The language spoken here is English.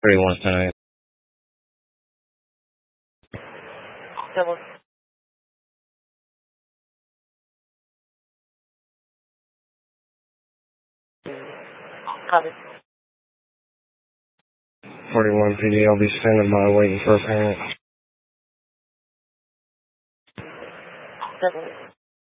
31 tonight. Double. Copy. 41 PD, I'll be standing by waiting for a parent. Double.